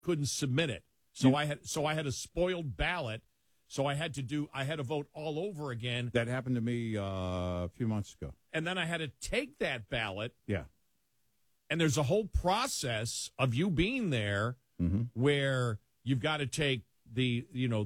couldn't submit it. So I had a spoiled ballot. So I had to vote all over again. That happened to me a few months ago. And then I had to take that ballot. Yeah. And there's a whole process of you being there where you've got to take the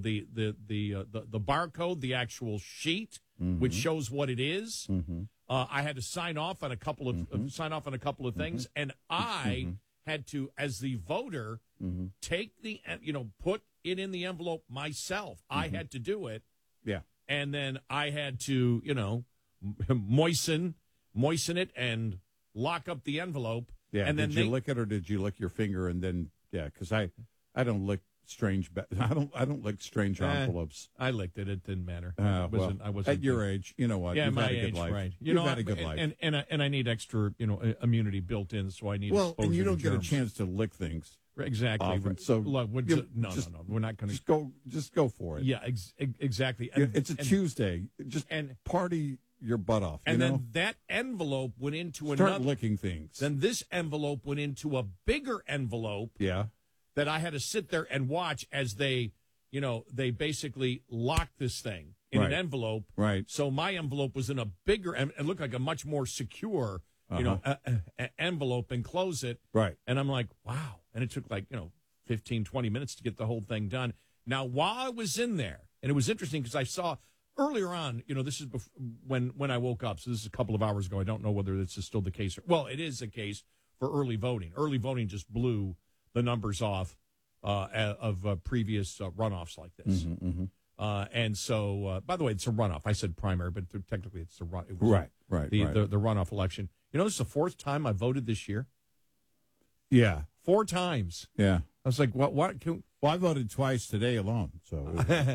barcode, the actual sheet, which shows what it is. I had to sign off on a couple of things, and I had to, as the voter, take put it in the envelope myself. I had to do it. Yeah. And then I had to, moisten it and lock up the envelope. Yeah. And did then you lick it, or did you lick your finger and then? Yeah, because I don't lick strange. I don't lick strange envelopes. I licked it. It didn't matter. I wasn't at your age. You know what? Yeah, You've my had a good age, life. right? You've had a good life. And I need extra, immunity built in, so I need. Well, and you don't to get a germs. chance to lick things. Exactly. Often. So look, no, we're not going to just go for it. Yeah, exactly. It's a Tuesday. Just party your butt off. And then that envelope went into Start licking things. Then this envelope went into a bigger envelope. Yeah. That I had to sit there and watch as they basically locked this thing in an envelope. Right. So my envelope was in a bigger, and it looked like a much more secure, envelope, and close it. Right. And I'm like, wow. And it took 15, 20 minutes to get the whole thing done. Now, while I was in there, and it was interesting because I saw earlier on, this is when I woke up. So this is a couple of hours ago. I don't know whether this is still the case. Well, it is the case for early voting. Early voting just blew the numbers off of previous runoffs like this. And so, by the way, it's a runoff. I said primary, but technically it's the runoff. The runoff election. This is the fourth time I voted this year. Yeah. 4 times. Yeah. I was like, what? Well, I voted twice today alone. So,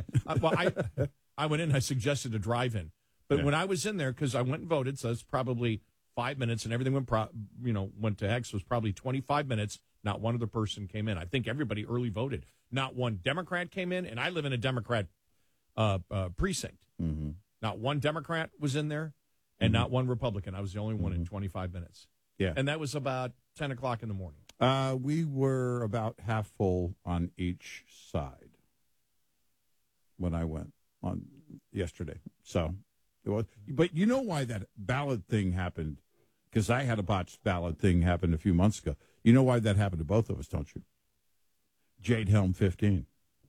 I went in. I suggested a drive-in, but when I was in there, because I went and voted, so it's probably 5 minutes, and everything went to heck. So it was probably 25 minutes. Not one other person came in. I think everybody early voted. Not one Democrat came in, and I live in a Democrat precinct. Not one Democrat was in there, and not one Republican. I was the only one in 25 minutes. Yeah, and that was about 10 o'clock in the morning. We were about half full on each side when I went on yesterday. So it was, but you know why that ballot thing happened? Because I had a botched ballot thing happen a few months ago. You know why that happened to both of us, don't you? Jade Helm 15.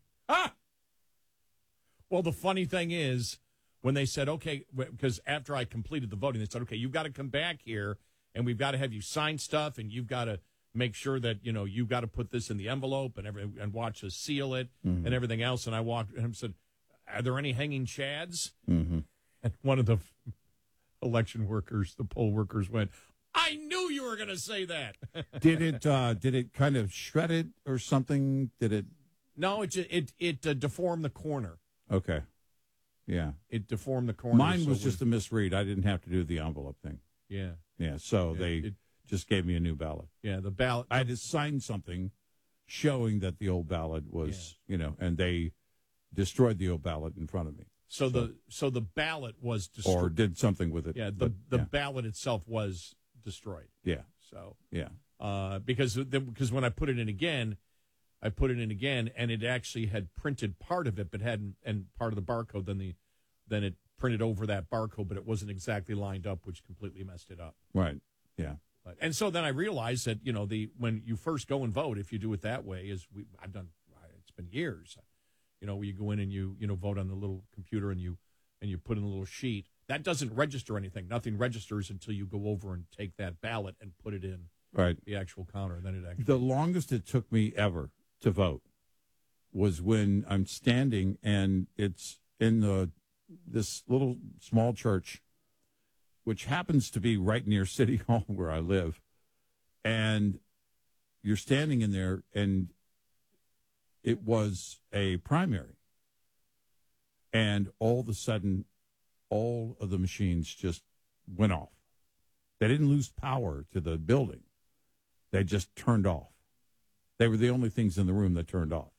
Well, the funny thing is, when they said, okay, because after I completed the voting, they said, okay, you've got to come back here, and we've got to have you sign stuff, and you've got to make sure that, you've got to put this in the envelope and watch us seal it and everything else. And I walked and said, are there any hanging chads? And one of the election workers, the poll workers, went, I knew you were going to say that. Did it kind of shred it or something? Did it? No, it deformed the corner. Okay. Yeah. It deformed the corner. Mine was just a misread. I didn't have to do the envelope thing. Yeah. Yeah. So they just gave me a new ballot. Yeah. The ballot. I had to sign something showing that the old ballot was, and they destroyed the old ballot in front of me. So the ballot was destroyed. Or did something with it. Yeah. The ballot itself was destroyed. Yeah. So. Yeah. Because when I put it in again, and it actually had printed part of it, but hadn't, and part of the barcode. Then it printed over that barcode, but it wasn't exactly lined up, which completely messed it up. Right. Yeah. And so then I realized that when you first go and vote, if you do it that way, I've done. It's been years. Where you go in and you vote on the little computer and you put in a little sheet that doesn't register anything. Nothing registers until you go over and take that ballot and put it in the actual counter. And then it actually. The longest it took me ever to vote was when I'm standing and it's in this little small church, which happens to be right near City Hall where I live, and you're standing in there, and it was a primary, and all of a sudden, all of the machines just went off. They didn't lose power to the building. They just turned off. They were the only things in the room that turned off.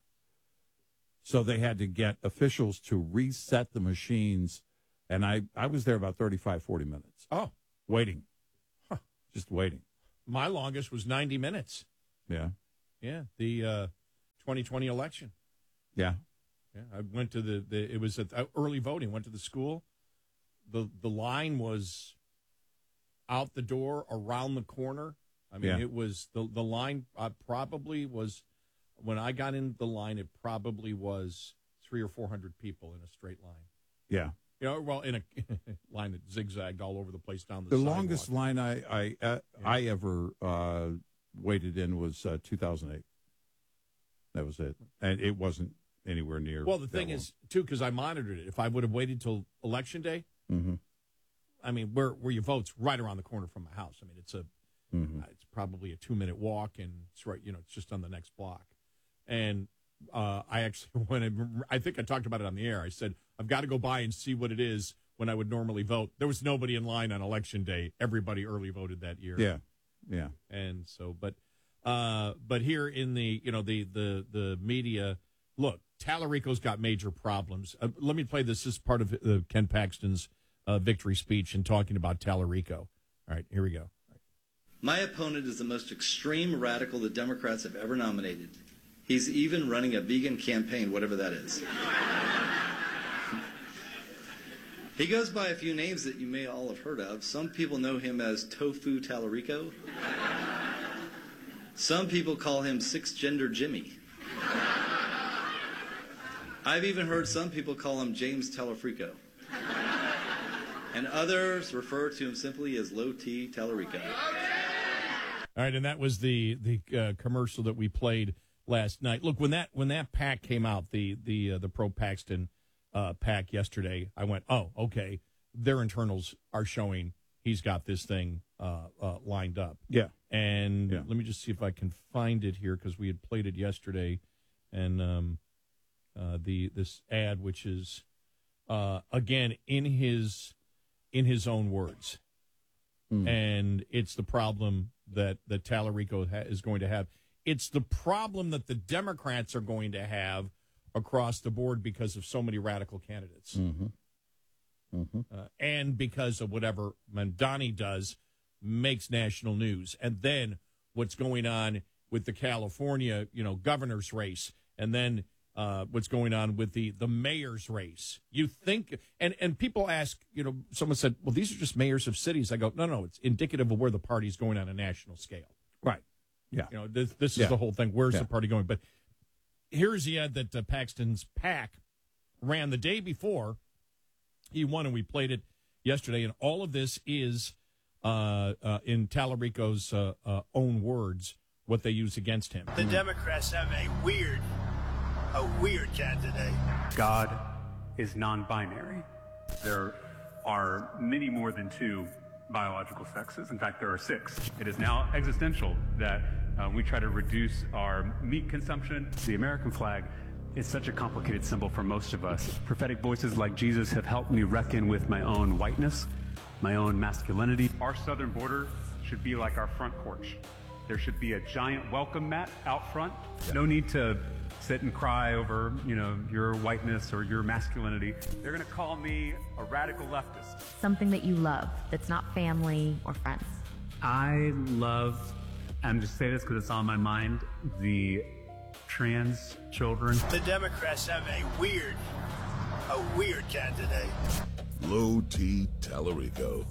So they had to get officials to reset the machines. And I was there about 35, 40 minutes. Oh. Waiting. Just waiting. My longest was 90 minutes. Yeah. Yeah. 2020 election. Yeah. Yeah, I went to it was at early voting. Went to the school. The line was out the door, around the corner. I mean, it was the line probably was, when I got in the line, it probably was 300 or 400 people in a straight line. Yeah. In a line that zigzagged all over the place down the sidewalk. Longest line I ever waited in was 2008. That was it, and it wasn't anywhere near. Well, the thing is, too, because I monitored it. If I would have waited till Election Day, I mean, where your vote's right around the corner from my house. I mean, it's it's probably a 2-minute walk, and it's right. It's just on the next block. And I actually, I think I talked about it on the air. I said I've got to go by and see what it is when I would normally vote. There was nobody in line on Election Day. Everybody early voted that year. Yeah. And so, but here in the the media, look, Tallarico's got major problems. Let me play this. This is part of Ken Paxton's victory speech and talking about Tallarico. All right, here we go. My opponent is the most extreme radical the Democrats have ever nominated. He's even running a vegan campaign, whatever that is. He goes by a few names that you may all have heard of. Some people know him as Tofu Tallarico. Some people call him Six-Gender Jimmy. I've even heard some people call him James Tallarico. And others refer to him simply as Low T Tallarico. All right, and that was the commercial that we played last night. Look, when that pack came out, the pro Paxton pack yesterday, I went, oh, okay, their internals are showing he's got this thing lined up. Yeah. And let me just see if I can find it here, because we had played it yesterday, and this ad, which is again in his own words, and it's the problem that Tallarico is going to have. It's the problem that the Democrats are going to have across the board because of so many radical candidates. And because of whatever Mamdani does makes national news. And then what's going on with the California, governor's race, and then what's going on with the mayor's race. You think, and people ask, someone said, well, these are just mayors of cities. I go, no, it's indicative of where the party's going on a national scale. Right. Yeah. This is the whole thing. Where's the party going? But here's the ad that Paxton's PAC ran the day before he won, and we played it yesterday. And all of this is in Tallarico's own words, what they use against him. The Democrats have a weird candidate. God is non-binary. There are many more than 2 biological sexes. In fact, there are 6. It is now existential that we try to reduce our meat consumption. The American flag is such a complicated symbol for most of us. Prophetic voices like Jesus have helped me reckon with my own whiteness, my own masculinity. Our southern border should be like our front porch. There should be a giant welcome mat out front. No need to sit and cry over, your whiteness or your masculinity. They're going to call me a radical leftist. Something that you love that's not family or friends. I love, I'm just saying this because it's on my mind, the trans children. The Democrats have a weird candidate. Low T Tallarico.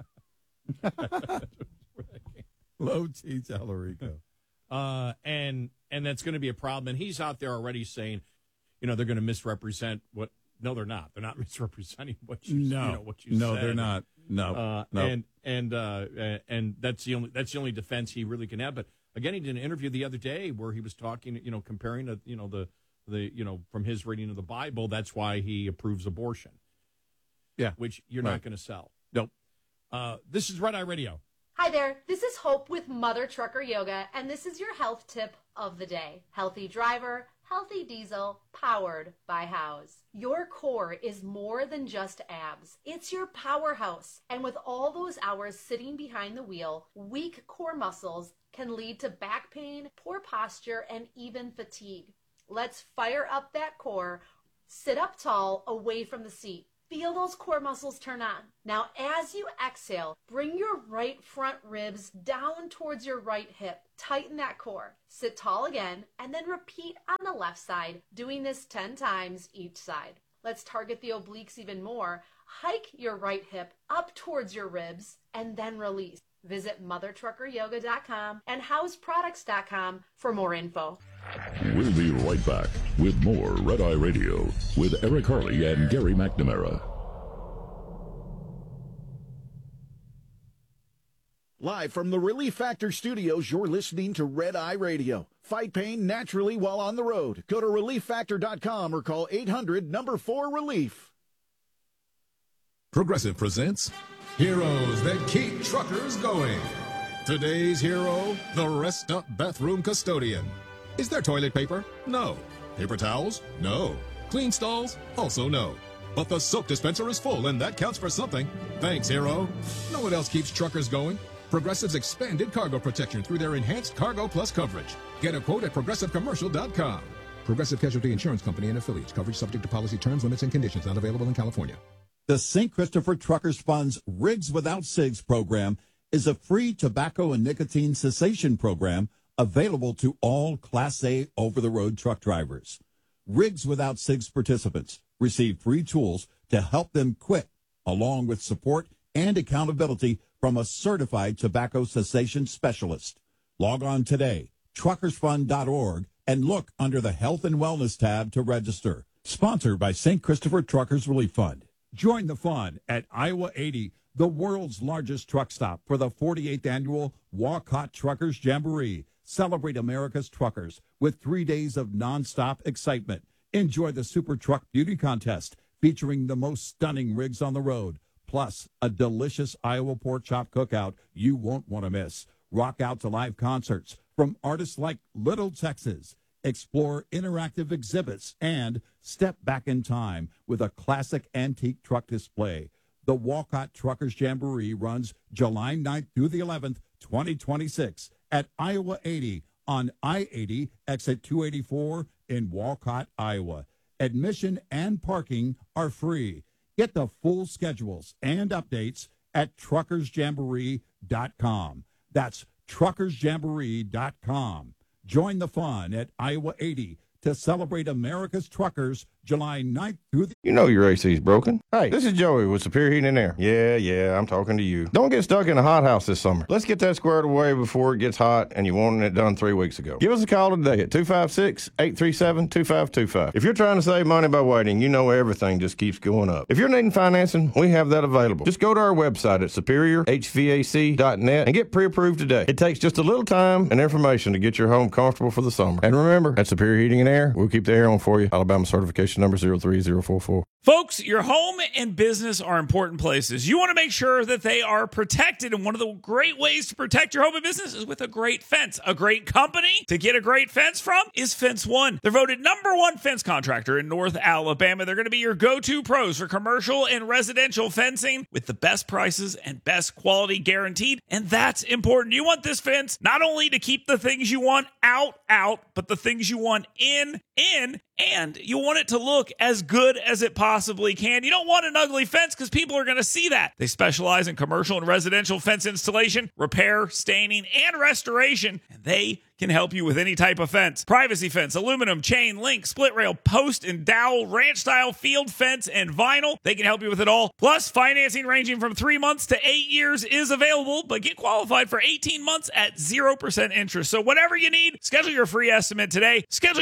Low T Tallarico. And that's going to be a problem. And he's out there already saying, they're going to misrepresent what. No, they're not. They're not misrepresenting what you. What you no, said. They're not. No, no. And that's the only defense he really can have. But again, he did an interview the other day where he was talking, comparing the from his reading of the Bible. That's why he approves abortion. Yeah, which you're not going to sell. Nope. This is Red Eye Radio. Hi there, this is Hope with Mother Trucker Yoga, and this is your health tip of the day. Healthy driver, healthy diesel, powered by House. Your core is more than just abs. It's your powerhouse. And with all those hours sitting behind the wheel, weak core muscles can lead to back pain, poor posture, and even fatigue. Let's fire up that core. Sit up tall, away from the seat. Feel those core muscles turn on. Now, as you exhale, bring your right front ribs down towards your right hip. Tighten that core. Sit tall again, and then repeat on the left side, doing this 10 times each side. Let's target the obliques even more. Hike your right hip up towards your ribs, and then release. Visit mothertruckeryoga.com and houseproducts.com for more info. We'll be right back with more Red Eye Radio with Eric Harley and Gary McNamara. Live from the Relief Factor Studios, you're listening to Red Eye Radio. Fight pain naturally while on the road. Go to relieffactor.com or call 800-4RELIEF. Progressive presents Heroes That Keep Truckers Going. Today's hero, the Rest Up Bathroom Custodian. Is there toilet paper? No. Paper towels? No. Clean stalls? Also no. But the soap dispenser is full, and that counts for something. Thanks, hero. No one else keeps truckers going. Progressive's expanded cargo protection through their enhanced Cargo Plus coverage. Get a quote at ProgressiveCommercial.com. Progressive Casualty Insurance Company and affiliates. Coverage subject to policy terms, limits, and conditions. Not available in California. The St. Christopher Truckers Fund's Rigs Without Cigs program is a free tobacco and nicotine cessation program available to all Class A over-the-road truck drivers. Rigs Without Cigs participants receive free tools to help them quit, along with support and accountability from a certified tobacco cessation specialist. Log on today, truckersfund.org, and look under the Health and Wellness tab to register. Sponsored by St. Christopher Truckers Relief Fund. Join the fun at Iowa 80, the world's largest truck stop, for the 48th annual Walcott Truckers Jamboree. Celebrate America's truckers with 3 days of nonstop excitement. Enjoy the Super Truck Beauty Contest featuring the most stunning rigs on the road, plus a delicious Iowa pork chop cookout you won't want to miss. Rock out to live concerts from artists like Little Texas. Explore interactive exhibits and step back in time with a classic antique truck display. The Walcott Truckers Jamboree runs July 9th through the 11th, 2026 at Iowa 80 on I-80 exit 284 in Walcott, Iowa. Admission and parking are free. Get the full schedules and updates at truckersjamboree.com. That's truckersjamboree.com. Join the fun at Iowa 80 to celebrate America's truckers July 9th through the... You know your AC's broken. Hey, this is Joey with Superior Heating and Air. Yeah, I'm talking to you. Don't get stuck in a hot house this summer. Let's get that squared away before it gets hot and you wanted it done 3 weeks ago. Give us a call today at 256-837-2525. If you're trying to save money by waiting, you know everything just keeps going up. If you're needing financing, we have that available. Just go to our website at superiorhvac.net and get pre-approved today. It takes just a little time and information to get your home comfortable for the summer. And remember, at Superior Heating and Air, we'll keep the air on for you. Alabama certification number 03044. Folks, your home and business are important places. You want to make sure that they are protected, and one of the great ways to protect your home and business is with a great fence. A great company to get a great fence from is Fence One. They're voted #1 fence contractor in North Alabama. They're going to be your go-to pros for commercial and residential fencing with the best prices and best quality guaranteed, and that's important. You want this fence not only to keep the things you want out, but the things you want in, and you want it to look as good as it possibly can. You don't want an ugly fence because people are going to see that. They specialize in commercial and residential fence installation, repair, staining, and restoration, and they can help you with any type of fence. Privacy fence, aluminum, chain, link, split rail, post and dowel, ranch style, field fence, and vinyl. They can help you with it all. Plus, financing ranging from 3 months to 8 years is available, but get qualified for 18 months at 0% interest. So whatever you need, schedule your free estimate today.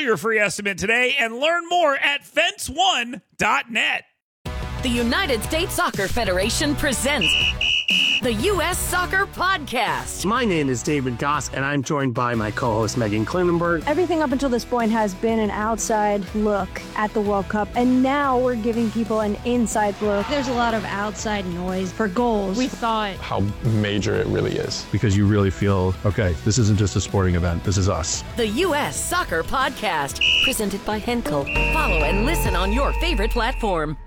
And learn more at fence1.net. The United States Soccer Federation presents the U.S. Soccer Podcast. My name is David Goss, and I'm joined by my co-host Megan Klinenberg. Everything up until this point has been an outside look at the World Cup, and now we're giving people an inside look. There's a lot of outside noise for goals. We thought how major it really is. Because you really feel, okay, this isn't just a sporting event, this is us. The U.S. Soccer Podcast, presented by Henkel. Follow and listen on your favorite platform.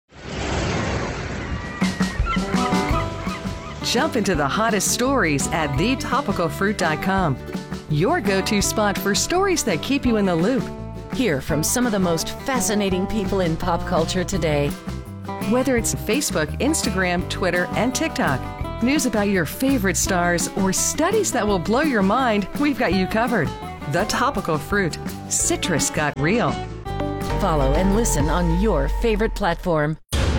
Jump into the hottest stories at thetopicalfruit.com. Your go-to spot for stories that keep you in the loop. Hear from some of the most fascinating people in pop culture today. Whether it's Facebook, Instagram, Twitter, and TikTok, news about your favorite stars, or studies that will blow your mind, we've got you covered. The Topical Fruit. Citrus got real. Follow and listen on your favorite platform.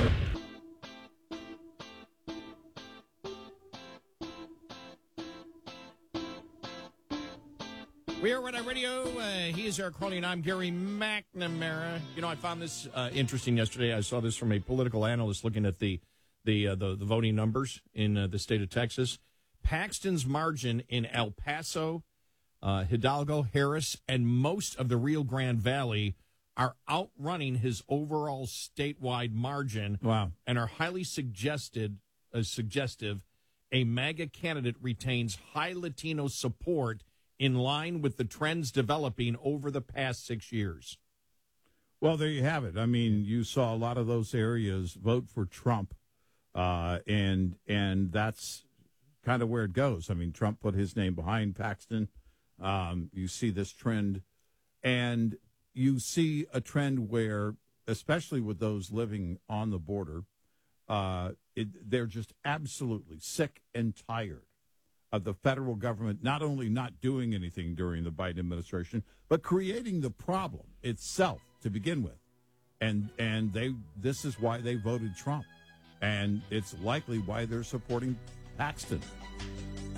We are Red Eye Radio. He is Eric Crowley, and I'm Gary McNamara. You know, I found this interesting yesterday. I saw this from a political analyst looking at the voting numbers in the state of Texas. Paxton's margin in El Paso, Hidalgo, Harris, and most of the Rio Grande Valley are outrunning his overall statewide margin. Wow. And are highly suggestive a MAGA candidate retains high Latino support in line with the trends developing over the past 6 years. Well, there you have it. I mean, you saw a lot of those areas vote for Trump, and that's kind of where it goes. I mean, Trump put his name behind Paxton. You see this trend, and you see a trend where, especially with those living on the border, they're just absolutely sick and tired of the federal government not only not doing anything during the Biden administration, but creating the problem itself to begin with. And this is why they voted Trump. And it's likely why they're supporting Paxton.